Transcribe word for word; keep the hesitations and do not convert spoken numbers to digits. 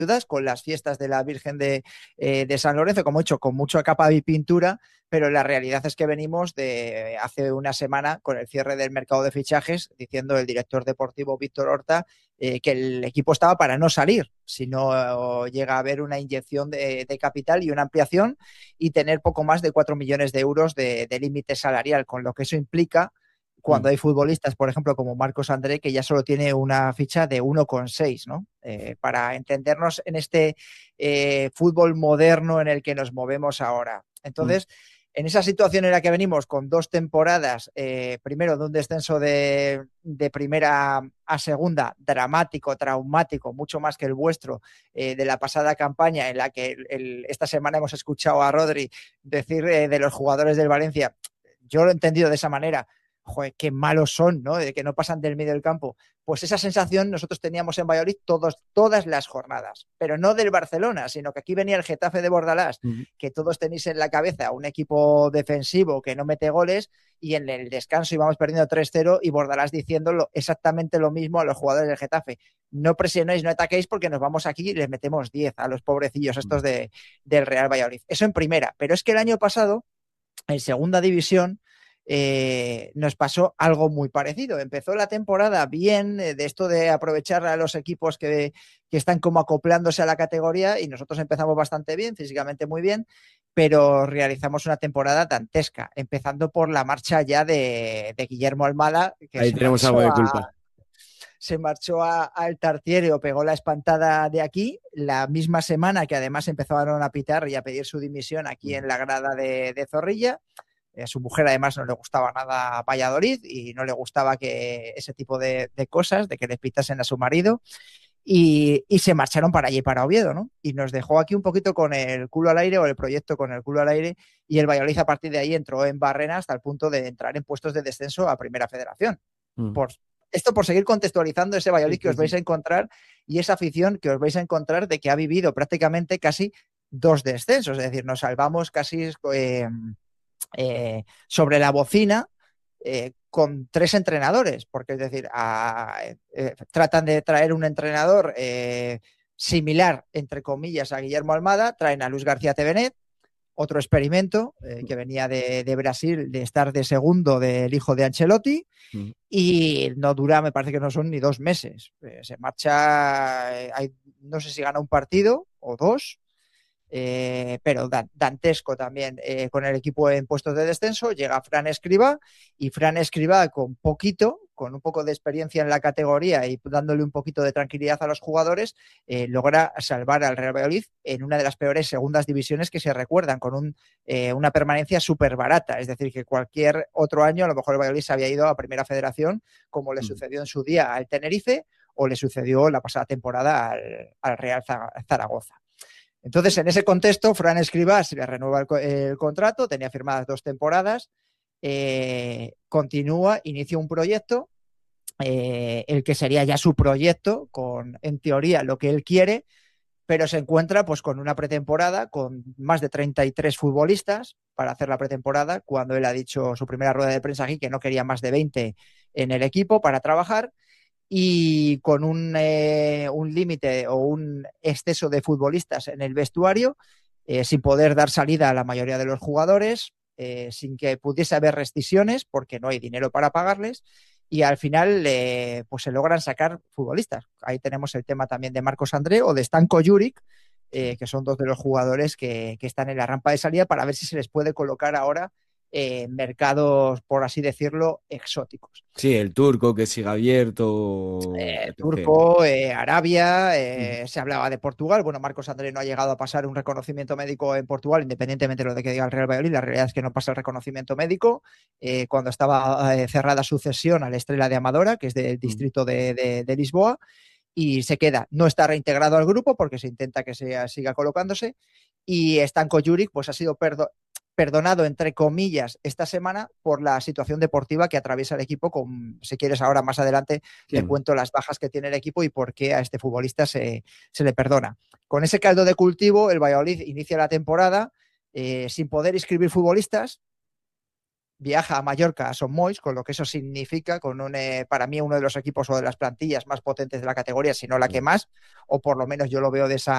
ayudas, con las fiestas de la Virgen de, eh, de San Lorenzo, como he dicho, con mucha capa y pintura, pero la realidad es que venimos de hace una semana con el cierre del mercado de fichajes, diciendo el director deportivo Víctor Horta eh, que el equipo estaba para no salir, si no llega a haber una inyección de, de capital y una ampliación y tener poco más de cuatro millones de euros de, de límite salarial, con lo que eso implica cuando hay futbolistas, por ejemplo, como Marcos André, que ya solo tiene una ficha de uno coma seis, ¿no? Eh, para entendernos en este eh, fútbol moderno en el que nos movemos ahora. Entonces, mm. en esa situación en la que venimos con dos temporadas, eh, primero de un descenso de, de primera a segunda, dramático, traumático, mucho más que el vuestro, eh, de la pasada campaña en la que el, el, esta semana hemos escuchado a Rodri decir eh, de los jugadores del Valencia, yo lo he entendido de esa manera, joder, qué malos son, ¿no? De que no pasan del medio del campo. Pues esa sensación nosotros teníamos en Valladolid todos, todas las jornadas, pero no del Barcelona, sino que aquí venía el Getafe de Bordalás, uh-huh. que todos tenéis en la cabeza un equipo defensivo que no mete goles y en el descanso íbamos perdiendo tres cero y Bordalás diciéndolo exactamente lo mismo a los jugadores del Getafe. No presionéis, no ataquéis porque nos vamos aquí y les metemos diez a los pobrecillos estos de, del Real Valladolid. Eso en primera, pero es que el año pasado, en segunda división, Eh, nos pasó algo muy parecido. Empezó la temporada bien, eh, de esto de aprovechar a los equipos que, que están como acoplándose a la categoría y nosotros empezamos bastante bien, físicamente muy bien, pero realizamos una temporada dantesca, empezando por la marcha ya de, de Guillermo Almada. Que Ahí tenemos algo de culpa. A, se marchó al Tartiere o pegó la espantada de aquí, la misma semana que además empezaron a pitar y a pedir su dimisión aquí en la grada de, de Zorrilla. A su mujer además no le gustaba nada Valladolid y no le gustaba que ese tipo de, de cosas, de que le pitasen a su marido y, y se marcharon para allí, para Oviedo, ¿no? Y nos dejó aquí un poquito con el culo al aire o el proyecto con el culo al aire y el Valladolid a partir de ahí entró en barrena hasta el punto de entrar en puestos de descenso a Primera Federación. Mm. Por, esto por seguir contextualizando ese Valladolid sí, que sí, os vais sí. a encontrar y esa afición que os vais a encontrar de que ha vivido prácticamente casi dos descensos, es decir, nos salvamos casi... Eh, Eh, sobre la bocina eh, con tres entrenadores, porque es decir, a, eh, tratan de traer un entrenador eh, similar, entre comillas, a Guillermo Almada, traen a Luis García Tevenet, otro experimento eh, que venía de, de Brasil, de estar de segundo del hijo de Ancelotti, mm. y no dura, me parece que no son ni dos meses. Eh, se marcha, eh, hay, no sé si gana un partido o dos, Eh, pero dantesco también eh, con el equipo en puestos de descenso. Llega Fran Escribá y Fran Escribá con poquito, con un poco de experiencia en la categoría y dándole un poquito de tranquilidad a los jugadores, eh, logra salvar al Real Valladolid en una de las peores segundas divisiones que se recuerdan, con un, eh, una permanencia súper barata, es decir, que cualquier otro año a lo mejor el Valladolid se había ido a Primera Federación, como le mm. sucedió en su día al Tenerife o le sucedió la pasada temporada al, al Real Zaragoza. Entonces, en ese contexto, Fran Escribá se le renueva el, el contrato, tenía firmadas dos temporadas, eh, continúa, inicia un proyecto, eh, el que sería ya su proyecto, con, en teoría, lo que él quiere, pero se encuentra pues con una pretemporada con más de treinta y tres futbolistas para hacer la pretemporada, cuando él ha dicho su primera rueda de prensa aquí que no quería más de veinte en el equipo para trabajar, y con un, eh, un límite o un exceso de futbolistas en el vestuario, eh, sin poder dar salida a la mayoría de los jugadores, eh, sin que pudiese haber rescisiones porque no hay dinero para pagarles, y al final eh, pues se logran sacar futbolistas. Ahí tenemos el tema también de Marcos André o de Stanko Juric, eh, que son dos de los jugadores que, que están en la rampa de salida, para ver si se les puede colocar ahora Eh, mercados, por así decirlo, exóticos. Sí, el turco que sigue abierto. Eh, turco, eh, Arabia, eh, uh-huh. se hablaba de Portugal. Bueno, Marcos André no ha llegado a pasar un reconocimiento médico en Portugal, independientemente de lo de que diga el Real Valladolid. La realidad es que no pasa el reconocimiento médico. Eh, cuando estaba eh, cerrada su cesión a la Estrela de Amadora, que es del distrito uh-huh. de, de, de Lisboa, y se queda. No está reintegrado al grupo porque se intenta que se siga colocándose. Y Stanko Juric pues ha sido perdo- perdonado, entre comillas, esta semana por la situación deportiva que atraviesa el equipo. Con, si quieres, ahora más adelante sí. te cuento las bajas que tiene el equipo y por qué a este futbolista se, se le perdona. Con ese caldo de cultivo, el Valladolid inicia la temporada eh, sin poder inscribir futbolistas. Viaja a Mallorca, a Son Moix, con lo que eso significa, con un, eh, para mí uno de los equipos o de las plantillas más potentes de la categoría, si no la que más, o por lo menos yo lo veo de esa